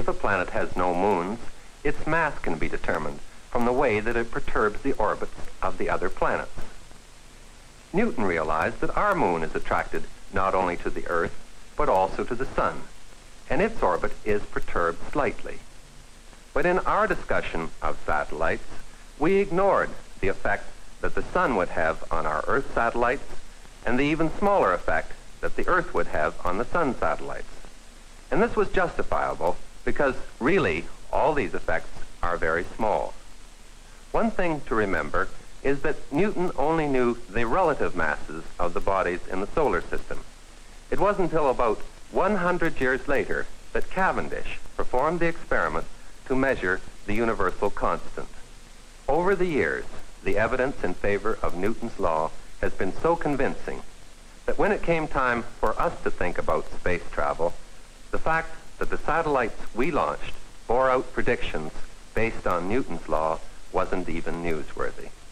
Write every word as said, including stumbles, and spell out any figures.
if a planet has no moons, its mass can be determined from the way that it perturbs the orbits of the other planets. Newton realized that our moon is attracted not only to the Earth, but also to the Sun, and its orbit is perturbed slightly. But in our discussion of satellites, we ignored the effect that the Sun would have on our Earth satellites and the even smaller effect that the Earth would have on the Sun satellites. And this was justifiable because really all these effects are very small. One thing to remember is that Newton only knew the relative masses of the bodies in the solar system. It wasn't until about one hundred years later that Cavendish performed the experiment to measure the universal constant. Over the years, the evidence in favor of Newton's law has been so convincing that when it came time for us to think about space travel, the fact that the satellites we launched bore out predictions based on Newton's law wasn't even newsworthy.